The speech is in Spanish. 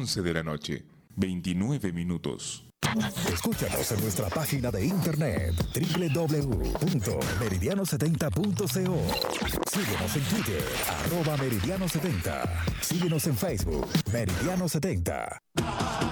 11 de la noche, 29 minutos. Escúchanos en nuestra página de internet www.meridiano70.co. Síguenos en Twitter @meridiano70. Síguenos en Facebook Meridiano 70.